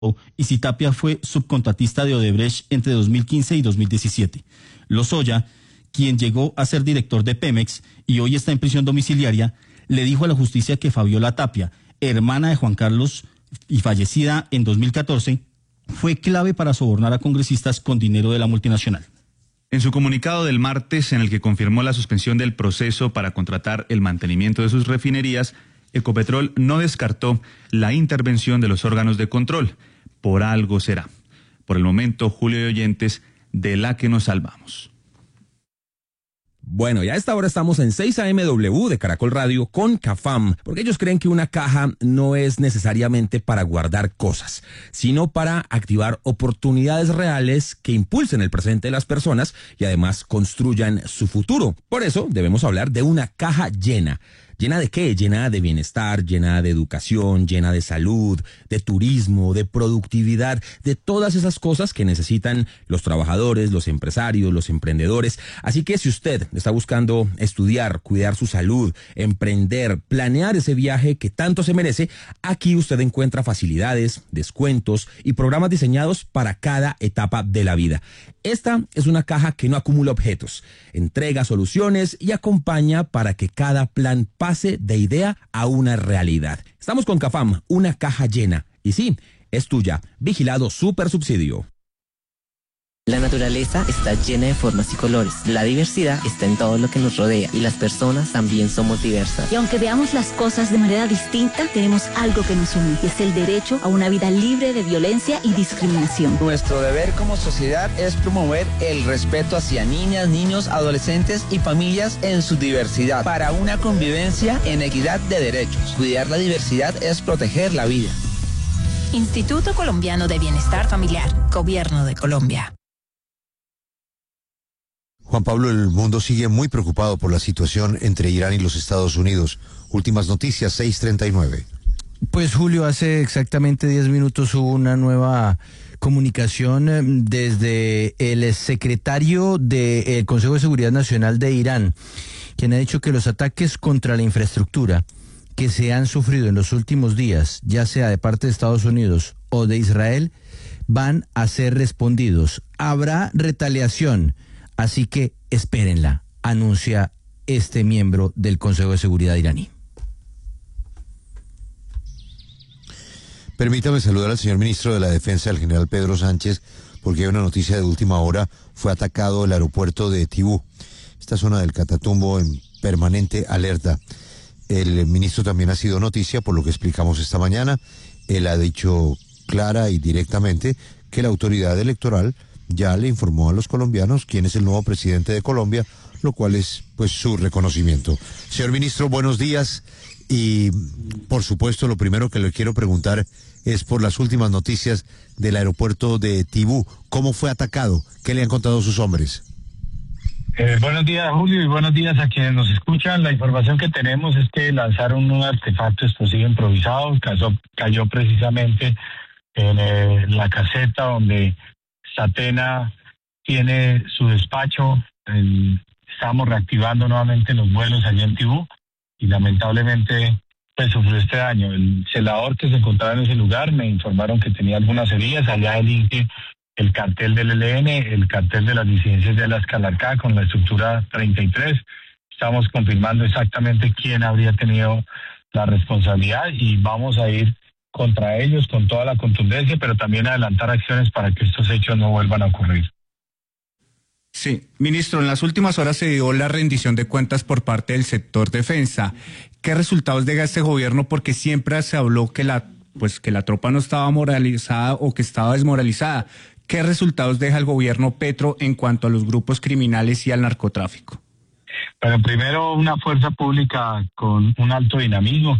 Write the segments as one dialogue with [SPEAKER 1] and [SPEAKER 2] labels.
[SPEAKER 1] y si Tapia fue subcontratista de Odebrecht entre 2015 y 2017. Lozoya, quien llegó a ser director de Pemex y hoy está en prisión domiciliaria, le dijo a la justicia que Fabiola Tapia, hermana de Juan Carlos y fallecida en 2014, fue clave para sobornar a congresistas con dinero de la multinacional.
[SPEAKER 2] En su comunicado del martes, en el que confirmó la suspensión del proceso para contratar el mantenimiento de sus refinerías, Ecopetrol no descartó la intervención de los órganos de control. Por algo será. Por el momento, Julio y oyentes, de la que nos salvamos.
[SPEAKER 3] Bueno, ya a esta hora estamos en 6 AMW de Caracol Radio con Cafam, porque ellos creen que una caja no es necesariamente para guardar cosas, sino para activar oportunidades reales que impulsen el presente de las personas y además construyan su futuro. Por eso debemos hablar de una caja llena. ¿Llena de qué? Llena de bienestar, llena de educación, llena de salud, de turismo, de productividad, de todas esas cosas que necesitan los trabajadores, los empresarios, los emprendedores. Así que si usted está buscando estudiar, cuidar su salud, emprender, planear ese viaje que tanto se merece, aquí usted encuentra facilidades, descuentos y programas diseñados para cada etapa de la vida. Esta es una caja que no acumula objetos, entrega soluciones y acompaña para que cada plan pase de idea a una realidad. Estamos con Cafam, una caja llena. Y sí, es tuya. Vigilado Supersubsidio.
[SPEAKER 4] La naturaleza está llena de formas y colores. La diversidad está en todo lo que nos rodea y las personas también somos diversas.
[SPEAKER 5] Y aunque veamos las cosas de manera distinta, tenemos algo que nos une y es el derecho a una vida libre de violencia y discriminación.
[SPEAKER 6] Nuestro deber como sociedad es promover el respeto hacia niñas, niños, adolescentes y familias en su diversidad para una convivencia en equidad de derechos. Cuidar la diversidad es proteger la vida.
[SPEAKER 7] Instituto Colombiano de Bienestar Familiar, Gobierno de Colombia.
[SPEAKER 8] Juan Pablo, el mundo sigue muy preocupado por la situación entre Irán y los Estados Unidos. Últimas noticias, 6:39.
[SPEAKER 9] Pues Julio, hace exactamente 10 minutos hubo una nueva comunicación desde el secretario del Consejo de Seguridad Nacional de Irán, quien ha dicho que los ataques contra la infraestructura que se han sufrido en los últimos días, ya sea de parte de Estados Unidos o de Israel, van a ser respondidos. Habrá retaliación. Así que espérenla, anuncia este miembro del Consejo de Seguridad iraní.
[SPEAKER 8] Permítame saludar al señor ministro de la Defensa, el general Pedro Sánchez, porque hay una noticia de última hora. Fue atacado el aeropuerto de Tibú, esta zona del Catatumbo, en permanente alerta. El ministro también ha sido noticia por lo que explicamos esta mañana. Él ha dicho clara y directamente que la autoridad electoral ya le informó a los colombianos quién es el nuevo presidente de Colombia, lo cual es pues su reconocimiento. Señor ministro, buenos días y por supuesto lo primero que le quiero preguntar es por las últimas noticias del aeropuerto de Tibú. ¿Cómo fue atacado? ¿Qué le han contado sus hombres?
[SPEAKER 10] Buenos días, Julio, y buenos días a quienes nos escuchan. La información que tenemos es que lanzaron un artefacto explosivo improvisado, cayó precisamente en la caseta donde Satena tiene su despacho. Estamos reactivando nuevamente los vuelos allá en Tibú y lamentablemente pues sufrió este daño. El celador que se encontraba en ese lugar me informaron que tenía algunas heridas. Allá elige el cartel del ELN, el cartel de las disidencias de Alaska Larcá con la estructura 33. Estamos confirmando exactamente quién habría tenido la responsabilidad y vamos a ir contra ellos con toda la contundencia, pero también adelantar acciones para que estos hechos no vuelvan a ocurrir.
[SPEAKER 2] Sí, ministro, en las últimas horas se dio la rendición de cuentas por parte del sector defensa. ¿Qué resultados deja este gobierno? Porque siempre se habló que la tropa no estaba moralizada o que estaba desmoralizada. ¿Qué resultados deja el gobierno Petro en cuanto a los grupos criminales y al narcotráfico?
[SPEAKER 10] Bueno, primero una fuerza pública con un alto dinamismo.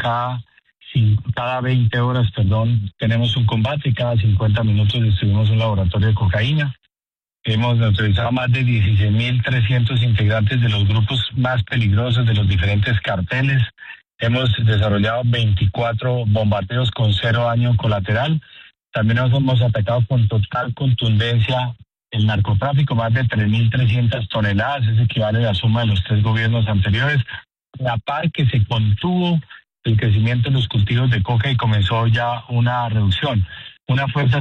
[SPEAKER 10] Cada 20 horas, tenemos un combate y cada 50 minutos distribuimos un laboratorio de cocaína. Hemos neutralizado más de 16.300 integrantes de los grupos más peligrosos de los diferentes carteles. Hemos desarrollado 24 bombardeos con 0 daño colateral. También hemos atacado con total contundencia el narcotráfico, más de 3.300 toneladas, es equivale a la suma de los 3 gobiernos anteriores. A la par que se contuvo el crecimiento de los cultivos de coca y comenzó ya una reducción. una fuerza